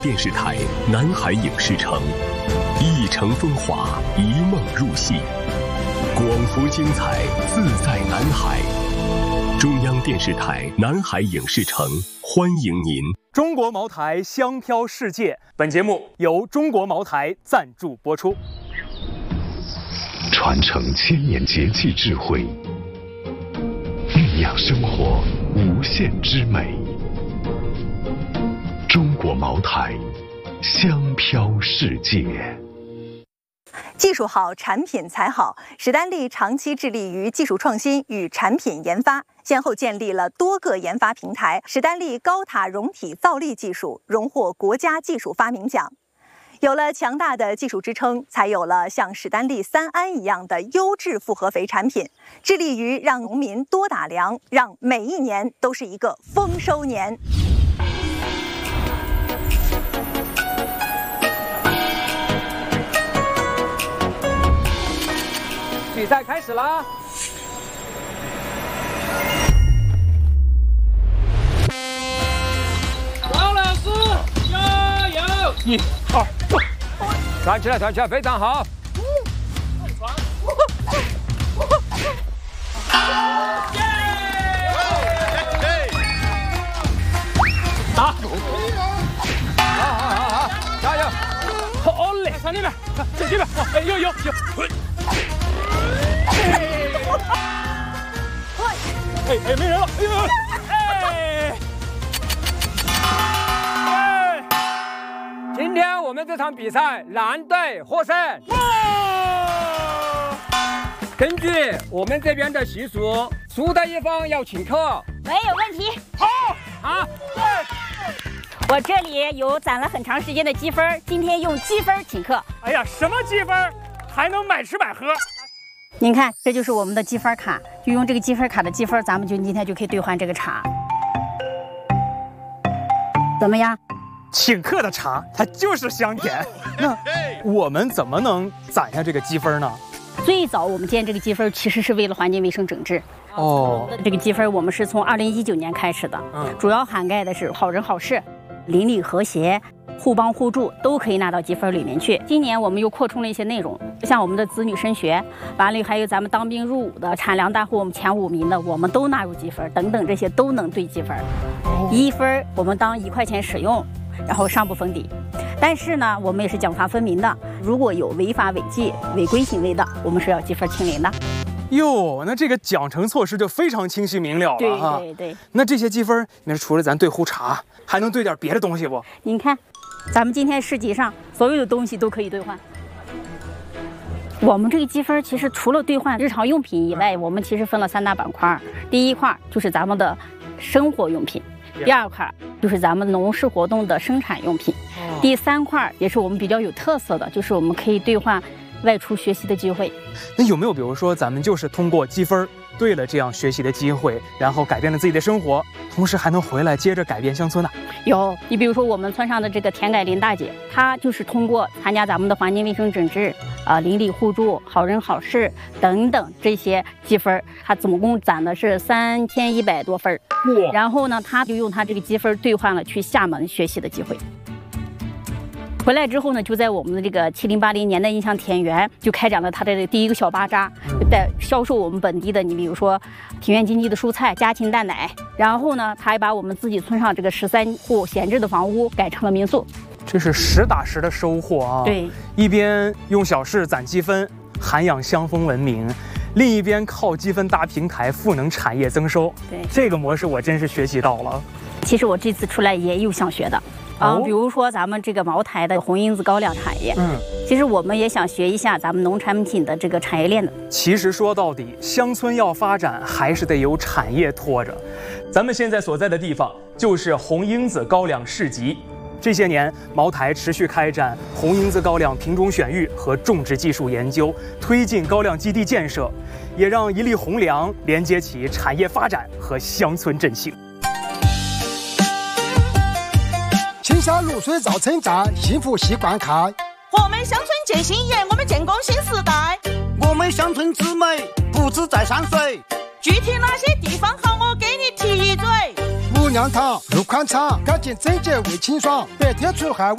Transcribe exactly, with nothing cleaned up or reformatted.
电视台南海影视城，一城风华，一梦入戏，广福精彩，自在南海。中央电视台南海影视城欢迎您。 中国茅台香飘世界，本节目由中国茅台赞助播出。 传承千年节气智慧，酝酿生活无限之美。中国茅台，香飘世界。 技术好，产品才好。史丹利长期致力于技术创新与产品研发，先后建立了多个研发平台。史丹利高塔熔体造粒技术荣获国家技术发明奖。有了强大的技术支撑，才有了像史丹利三安一样的优质复合肥产品，致力于让农民多打粮，让每一年都是一个丰收年。 比赛开始啦！高老师加油！一、二、站起来，站起来，非常好。打！好好好好，加油！好嘞，上那边，这这边，哎，有有有。哎哎，没人了！哎呦，哎！哎！今天我们这场比赛，蓝队获胜。根据我们这边的习俗，输的一方要请客。 没有问题。 好，好，对。 我这里有攒了很长时间的积分，今天用积分请客。 哎呀，什么积分？还能买吃买喝？ 您看，这就是我们的积分卡，就用这个积分卡的积分，咱们就今天就可以兑换这个茶，怎么样？ 请客的茶它就是香甜。那我们怎么能攒下这个积分呢？ 最早我们建这个积分其实是为了环境卫生整治。 哦， 这个积分我们是从二零一九年开始的，嗯，主要涵盖的是好人好事、邻里和谐、互帮互助，都可以纳到积分里面去。今年我们又扩充了一些内容，像我们的子女升学，完了还有咱们当兵入伍的、产粮大户我们前五名的，我们都纳入积分，等等，这些都能兑积分。一分我们当一块钱使用，然后上不封底。但是呢，我们也是奖罚分明的，如果有违法违纪、违规行为的，我们是要积分清零的。 哟，那这个奖惩措施就非常清晰明了了哈。 对对对。 那这些积分，那除了咱兑壶茶，还能兑点别的东西不？ 您看，咱们今天市集上所有的东西都可以兑换。我们这个积分其实除了兑换日常用品以外，我们其实分了三大板块。第一块就是咱们的生活用品，第二块就是咱们农事活动的生产用品，第三块也是我们比较有特色的，就是我们可以兑换外出学习的机会。 那有没有比如说咱们就是通过积分对了这样学习的机会，然后改变了自己的生活，同时还能回来接着改变乡村呢？ 有，你比如说我们村上的这个田改林大姐，她就是通过参加咱们的环境卫生整治、啊、呃、邻里互助、好人好事等等这些积分，她总共攒的是三千一百多分。然后呢，她就用她这个积分兑换了去厦门学习的机会。回来之后呢，就在我们的这个七零八零年代印象田园就开展了他的第一个小巴扎，在销售我们本地的，你比如说田园经济的蔬菜、家禽蛋奶。然后呢，他还把我们自己村上这个十三户闲置的房屋改成了民宿。 这是实打实的收获啊！ 对， 一边用小事攒积分，涵养乡风文明，另一边靠积分搭平台，赋能产业增收。 对， 这个模式我真是学习到了。 其实我这次出来也有想学的。啊、嗯，比如说咱们这个茅台的红缨子高粱产业，嗯，其实我们也想学一下咱们农产品的这个产业链的。 其实说到底，乡村要发展，还是得有产业拖着。咱们现在所在的地方就是红缨子高粱市集。这些年，茅台持续开展红缨子高粱品种选育和种植技术研究，推进高粱基地建设，也让一粒红粮连接起产业发展和乡村振兴。 青山绿水造成寨，幸福习惯开。 我们乡村建新业，我们建功新时代。 我们乡村之美，不止在山水。 具体哪些地方好，我给你提一嘴。 五粮堂、路宽敞，干净整洁为清爽，白天出汗。